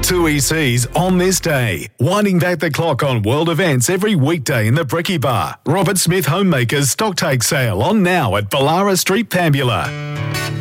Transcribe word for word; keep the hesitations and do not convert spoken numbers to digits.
Two E Cs on this day. Winding back the clock on world events every weekday in the Bricky Bar. Robert Smith Homemakers stock take sale on now at Ballara Street, Pambula.